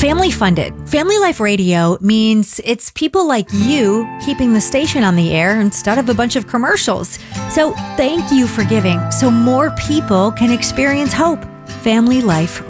family funded. Family Life Radio means it's people like you keeping the station on the air instead of a bunch of commercials. So thank you for giving so more people can experience hope. Family Life